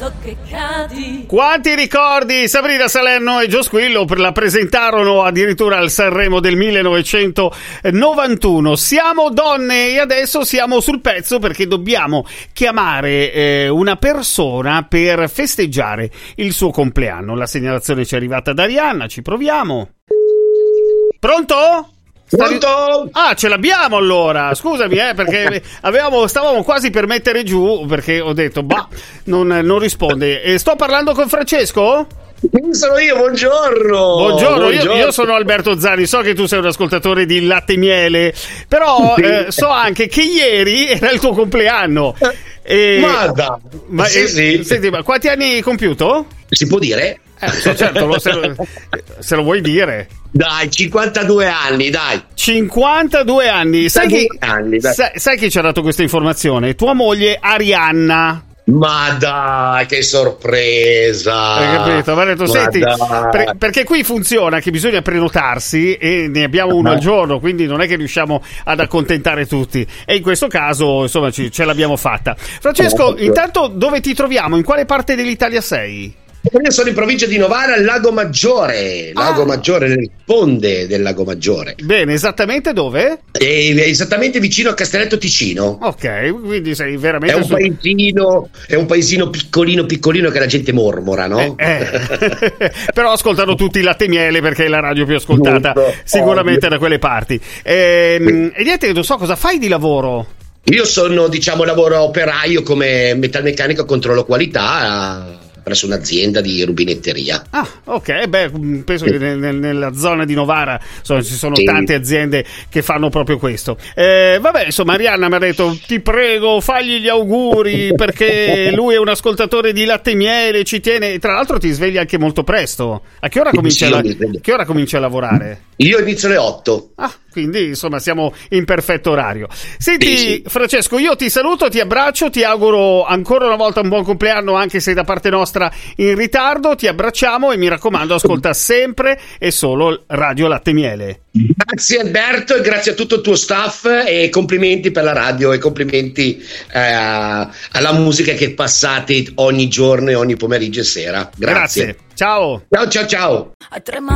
so che cadi. Quanti ricordi! Sabrina Salerno e Gio Squillo la presentarono addirittura al Sanremo del 1991. Siamo donne e adesso siamo sul pezzo perché dobbiamo chiamare una persona per festeggiare il suo compleanno. La segnalazione ci è arrivata da Arianna, ci proviamo. Pronto? Pronto? Ah, ce l'abbiamo allora. Scusami, perché stavamo quasi per mettere giù perché ho detto, non risponde. Sto parlando con Francesco? Sono io, buongiorno. Buongiorno. Io sono Alberto Zani, so che tu sei un ascoltatore di Latte e Miele, però so anche che ieri era il tuo compleanno. Sì. Senti, ma quanti anni hai compiuto? Si può dire? Certo, se lo vuoi dire. Dai, 52 anni, dai. 52 anni. Sai chi ci ha dato questa informazione? Tua moglie Arianna. Ma dai, che sorpresa! Hai capito? Mi ha detto, senti, perché qui funziona che bisogna prenotarsi e ne abbiamo uno al giorno, quindi non è che riusciamo ad accontentare tutti. E in questo caso, insomma, ce l'abbiamo fatta. Francesco, intanto dove ti troviamo? In quale parte dell'Italia sei? Io sono in provincia di Novara, al Lago Maggiore. Lago Maggiore, nel Ponte del Lago Maggiore. Bene, esattamente dove? Esattamente vicino a Castelletto Ticino. Ok, quindi sei veramente... È un paesino piccolino che la gente mormora, no? Però ascoltano tutti Latte e Miele perché è la radio più ascoltata sicuramente da quelle parti. E niente, non so cosa fai di lavoro. Io sono, lavoro operaio come metalmeccanico, controllo qualità presso un'azienda di rubinetteria. Ah, ok, penso che nella zona di Novara ci sono tante aziende che fanno proprio questo. Insomma, Arianna mi ha detto, ti prego, fagli gli auguri perché lui è un ascoltatore di Latte e Miele, ci tiene. Tra l'altro ti svegli anche molto presto. A che ora cominci a lavorare? Io inizio alle 8. Quindi insomma siamo in perfetto orario. Senti, Francesco, io ti saluto, ti abbraccio, ti auguro ancora una volta un buon compleanno, anche se da parte nostra in ritardo. Ti abbracciamo e mi raccomando, ascolta sempre e solo Radio Latte e Miele. Grazie Alberto e grazie a tutto il tuo staff e complimenti per la radio e complimenti alla musica che passate ogni giorno e ogni pomeriggio e sera. Grazie. Ciao. Ciao.